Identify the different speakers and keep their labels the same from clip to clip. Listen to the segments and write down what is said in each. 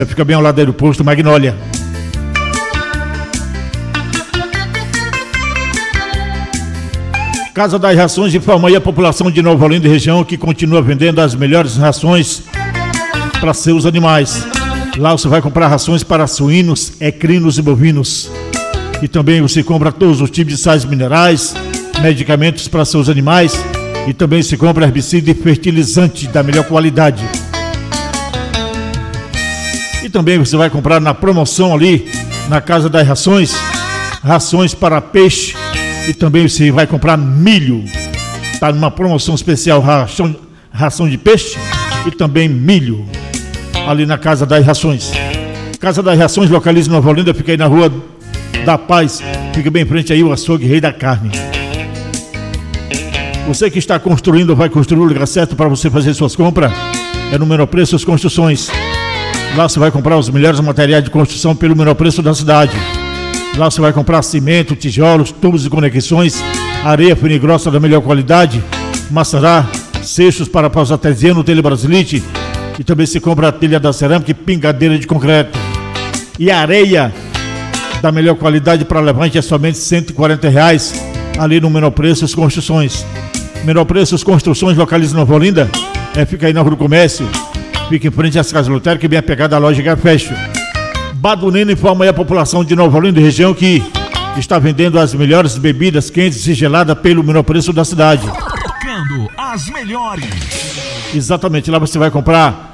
Speaker 1: Fica bem ao lado do posto Magnólia. Casa das Rações informa aí a população de Nova Olinda e região que continua vendendo as melhores rações para seus animais. Lá você vai comprar rações para suínos, equinos e bovinos. E também você compra todos os tipos de sais minerais, medicamentos para seus animais. E também se compra herbicida e fertilizante da melhor qualidade. E também você vai comprar na promoção ali, na Casa das Rações, rações para peixe. E também você vai comprar milho. Está numa promoção especial, ração de peixe e também milho. Ali na Casa das Rações. Casa das Rações localiza em Nova Olinda, fica aí na Rua da Paz. Fica bem em frente aí o açougue Rei da Carne. Você que está construindo ou vai construir o lugar certo para você fazer suas compras é no Menor Preço Construções. Lá você vai comprar os melhores materiais de construção pelo menor preço da cidade. Lá você vai comprar cimento, tijolos, tubos e conexões, areia fina e grossa da melhor qualidade, maçará, cestos para paus artesiano, telha brasilite, e também se compra a telha da cerâmica e pingadeira de concreto. E areia da melhor qualidade para levante é somente R$140 ali no Menor Preços Construções. Menor Preços Construções localiza em Nova Olinda, fica aí na Rua do Comércio, fica em frente às casas lotéricas e bem apegada à loja Garfecho. Badunino informa aí a população de Nova Olinda e região que está vendendo as melhores bebidas quentes e geladas pelo menor preço da cidade.
Speaker 2: Tocando as melhores.
Speaker 1: Exatamente, lá você vai comprar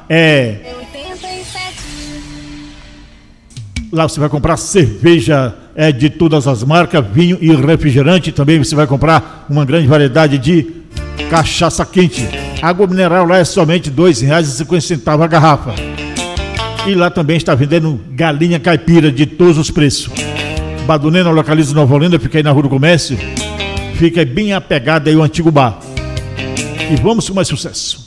Speaker 1: lá você vai comprar cerveja de todas as marcas, vinho e refrigerante. Também você vai comprar uma grande variedade de cachaça quente. Água mineral lá é somente R$2,50 a garrafa. E lá também está vendendo galinha caipira de todos os preços. Baduneno localiza Nova Olinda, fica aí na Rua do Comércio. Fica bem apegado aí o antigo bar. E vamos com mais sucesso.